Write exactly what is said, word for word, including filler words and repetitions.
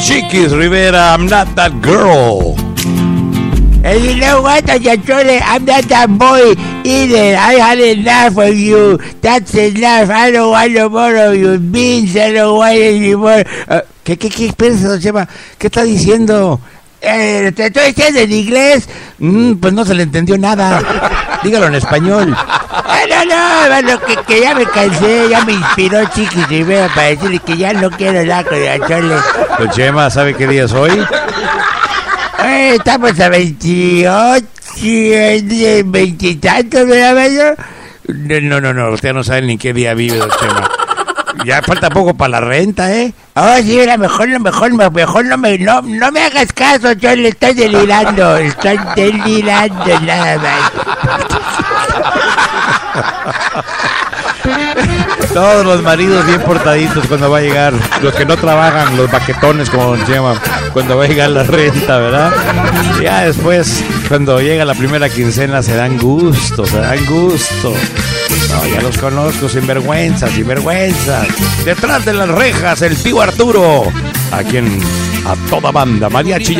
Chiquis Rivera, I'm not that girl. And you know what, Doña Chole, I'm not that boy either. I had enough of you. That's enough. I don't want no more of your beans. I don't want any more. Uh, ¿Qué, qué, qué? Espérese, don Chema. ¿Qué está diciendo? Eh, ¿Te estoy diciendo en inglés? Mm, pues no se le entendió nada. Dígalo en español. Ah, no, no, bueno, que, que ya me cansé, ya me inspiró Chiquis Rivera para decirle que ya no quiero hablar con Doña Chole. Don Chema, ¿sabe qué día es hoy? Eh, estamos a veintiocho, veintitantos, ¿verdad? No, no, no, usted no sabe ni qué día vive, don Chema. Ya falta poco para la renta, ¿eh? Oh, sí, era mejor, mejor, mejor no me, no, no me hagas caso, yo le estoy delirando, estoy delirando nada más. Todos los maridos bien portaditos cuando va a llegar, los que no trabajan, los baquetones como don Chema, cuando va a llegar la renta, ¿verdad? Ya después, cuando llega la primera quincena, se dan gusto, se dan gusto. No, ya los conozco, sinvergüenzas, sinvergüenzas. Detrás de las rejas, el tío Arturo, a quien a toda banda, mariachi.